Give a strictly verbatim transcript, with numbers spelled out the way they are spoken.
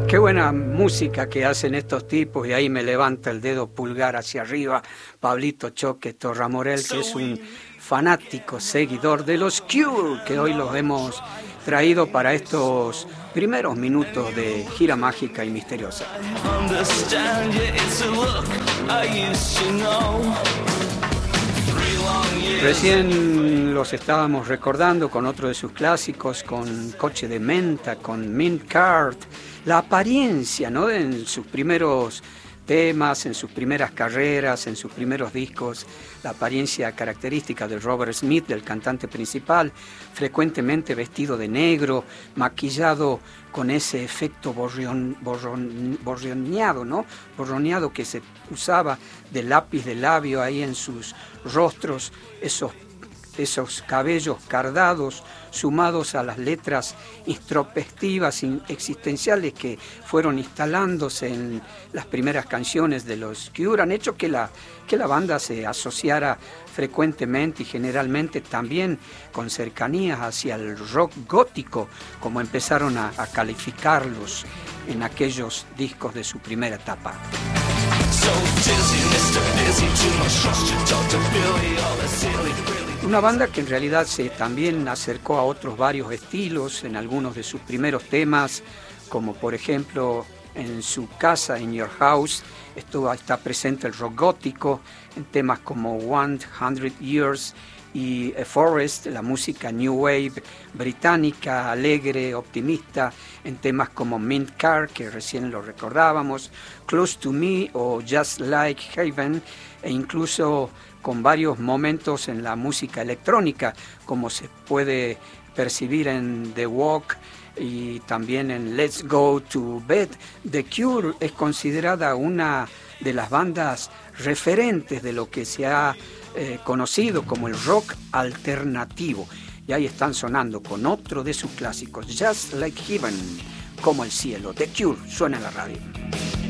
Qué buena música que hacen estos tipos, y ahí me levanta el dedo pulgar hacia arriba Pablito Choque Torramorel, que es un fanático seguidor de los Cure, que hoy los hemos traído para estos primeros minutos de Gira Mágica y Misteriosa. Recién los estábamos recordando con otro de sus clásicos, con Coche de Menta, con Mint Cart, la apariencia, ¿no?, en sus primeros temas, en sus primeras carreras, en sus primeros discos, la apariencia característica de Robert Smith, del cantante principal, frecuentemente vestido de negro, maquillado con ese efecto borrion, borron, borroneado, ¿no? borroneado que se usaba de lápiz de labio ahí en sus rostros, esos esos cabellos cardados sumados a las letras introspectivas, existenciales que fueron instalándose en las primeras canciones de los Cure, han hecho que la, que la banda se asociara frecuentemente y generalmente también con cercanías hacia el rock gótico, como empezaron a, a calificarlos en aquellos discos de su primera etapa. Una banda que en realidad se también acercó a otros varios estilos en algunos de sus primeros temas, como por ejemplo en su casa, In Your House, estuvo, está presente el rock gótico en temas como one hundred years y A Forest, la música New Wave británica, alegre, optimista, en temas como Mint Car, que recién lo recordábamos, Close to Me o Just Like Heaven, e incluso con varios momentos en la música electrónica, como se puede percibir en The Walk y también en Let's Go to Bed. The Cure es considerada una de las bandas referentes de lo que se ha eh, conocido como el rock alternativo. Y ahí están sonando con otro de sus clásicos, Just Like Heaven, como el cielo. The Cure suena en la radio.